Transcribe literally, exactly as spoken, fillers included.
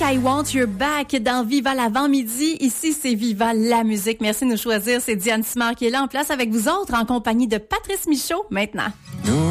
I Want Your Back dans Viva l'avant-midi. Ici, c'est Viva la musique. Merci de nous choisir. C'est Diane Simard qui est là en place avec vous autres en compagnie de Patrice Michaud maintenant.